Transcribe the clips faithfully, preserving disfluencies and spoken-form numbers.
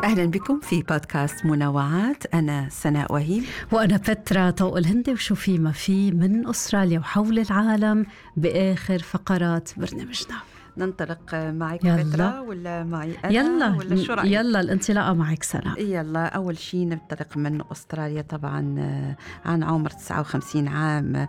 أهلا بكم في بودكاست منوعات. أنا سناء وهيب وأنا بترا طوق الهندي، وشو في ما في من أستراليا وحول العالم بآخر فقرات برنامجنا. ننطلق معك يلا. بترا ولا معي أنا؟ يلا ولا شو رأيك؟ يلا الانطلاقة معك سناء. يلا، أول شيء ننطلق من أستراليا. طبعا عن عمر تسعة وخمسين عام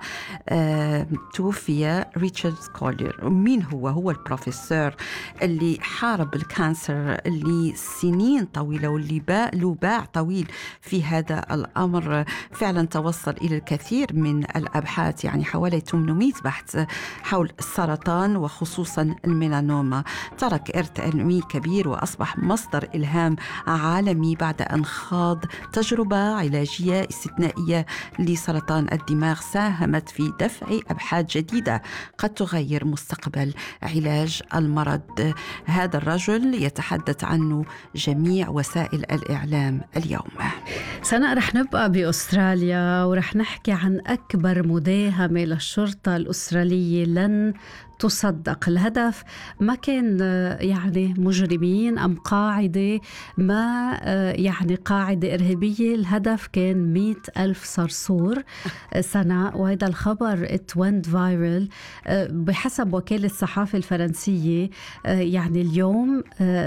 توفي ريتشارد كولير. مين هو؟ هو البروفيسور اللي حارب الكانسر اللي سنين طويلة، واللي له باع طويل في هذا الأمر. فعلا توصل إلى الكثير من الأبحاث، يعني حوالي ثمانمائة بحث حول السرطان وخصوصا الميلانوما. ترك إرث علمي كبير وأصبح مصدر إلهام عالمي بعد أن خاض تجربة علاجية استثنائية لسرطان الدماغ ساهمت في دفع أبحاث جديدة قد تغير مستقبل علاج المرض. هذا الرجل يتحدث عنه جميع وسائل الإعلام اليوم. سناء، رح نبقى بأستراليا ورح نحكي عن أكبر مداهمة للشرطة الأسترالية لن تصدق. الهدف ما كان يعني مجرمين أم قاعدة ما يعني قاعدة إرهابية، الهدف كان مئة ألف صرصور سناء. وهذا الخبر it went viral بحسب وكالة الصحافة الفرنسية. يعني اليوم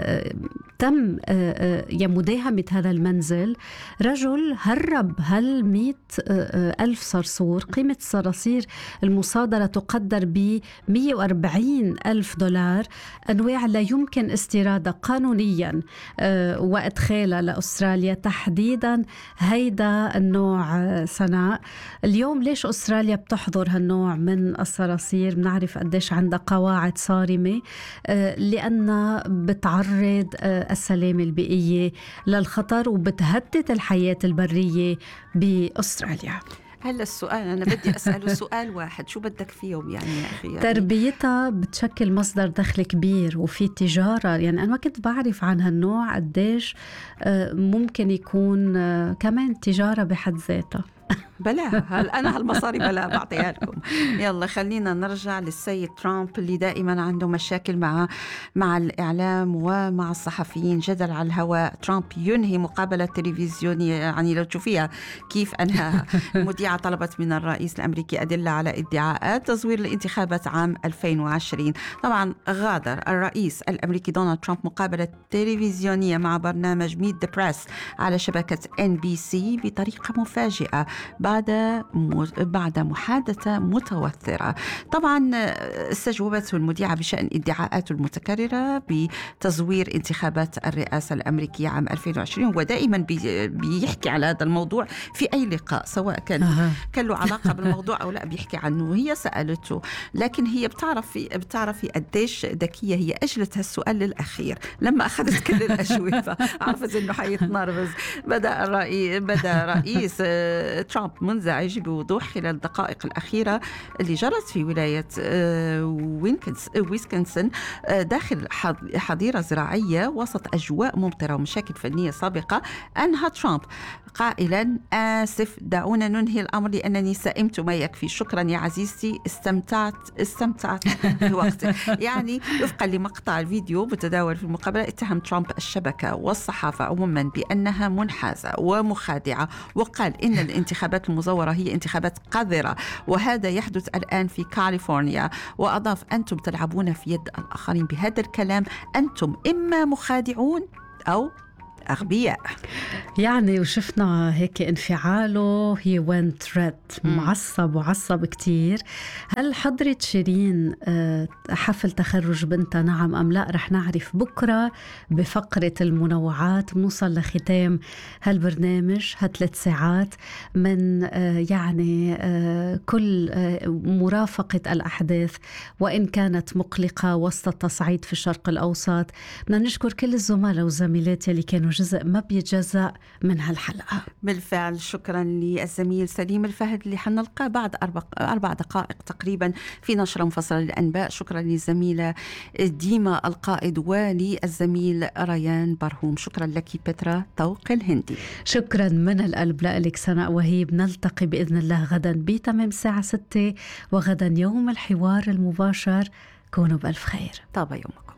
تم مداهمة هذا المنزل. رجل هرب هال مئة ألف صرصور. قيمة الصراصير المصادرة تقدر ب مئة وأربعين ألف دولار، أنواع لا يمكن استيرادها قانونيا وإدخالها لأستراليا، تحديدا هيدا النوع. سناء، اليوم ليش أستراليا بتحضر هالنوع من الصراصير؟ بنعرف قديش عندها قواعد صارمة، لأنها بتعرض السلامة البيئية للخطر وبتهدد الحياة البرية بأستراليا. هلا السؤال، أنا بدي أسأله سؤال واحد، شو بدك فيهم يعني يا أخي؟ يعني تربيتها بتشكل مصدر دخل كبير وفي تجارة. يعني أنا ما كنت بعرف عن هالنوع قديش ممكن يكون كمان تجارة بحد ذاتها. بلا هل أنا هالمصاري بلا بعطيها لكم. يلا خلينا نرجع للسيد ترامب اللي دائما عنده مشاكل مع مع الإعلام ومع الصحفيين. جدل على الهواء. ترامب ينهي مقابلة تلفزيونية، يعني لو تشوفيها كيف أنها مذيعة طلبت من الرئيس الأمريكي أدلة على ادعاءات تزوير الانتخابات عام ألفين وعشرين. طبعا غادر الرئيس الأمريكي دونالد ترامب مقابلة تلفزيونية مع برنامج ميت ذا بريس على شبكة إن بي سي بطريقة مفاجئة بعد بعد محادثة متوثرة. طبعا استجوبته المذيعة بشأن ادعاءاته المتكررة بتزوير انتخابات الرئاسة الأمريكية عام ألفين وعشرين. هو دائما بيحكي على هذا الموضوع في أي لقاء، سواء كان أه. كان له علاقة بالموضوع أو لا، بيحكي عنه. هي سألته، لكن هي بتعرفي بتعرفي قديش ذكية هي. أجلت هالسؤال للأخير لما أخذت كل الأجوبة، عرفت إنه حيتنرفز. بدأ الرئيس بدأ رئيس ترامب منزعج بوضوح خلال الدقائق الأخيرة اللي جرت في ولاية ويسكنسن داخل حظيرة زراعية وسط أجواء ممطرة ومشاكل فنية سابقة. أنهى ترامب قائلا: آسف، دعونا ننهي الأمر لأنني سئمت ما يكفي. شكرا يا عزيزتي، استمتعت استمتعت بوقتي. يعني وفقا لمقطع الفيديو متداول في المقابلة، اتهم ترامب الشبكة والصحافة عموما بأنها منحازة ومخادعة، وقال إن الانتخابات المزورة هي انتخابات قذرة وهذا يحدث الآن في كاليفورنيا. وأضاف: أنتم تلعبون في يد الآخرين. بهذا الكلام أنتم إما مخادعون أو أغبياء. يعني وشفنا هيك انفعاله، he went red، معصب وعصب كتير. هل حضرت شيرين حفل تخرج بنتها نعم أم لا؟ رح نعرف بكرة بفقرة المنوعات. بنوصل لختام هالبرنامج هالثلاث ساعات من يعني كل مرافقة الأحداث وإن كانت مقلقة وسط التصعيد في الشرق الأوسط. بدنا نشكر كل الزملاء والزميلات اللي كانوا جزء ما بيتجزأ من هالحلقة. بالفعل شكرا للزميل سليم الفهد اللي حنلقاه بعد أربع, أربع دقائق تقريبا في نشرة مفصلة للأنباء. شكرا للزميلة ديما القائد وللزميل ريان برهوم. شكرا لك بترا طوق الهندي. شكرا من القلب لك سناء وهيب. نلتقي بإذن الله غدا بتمام الساعة ستة، وغدا يوم الحوار المباشر. كونوا بألف خير. طاب يومكم.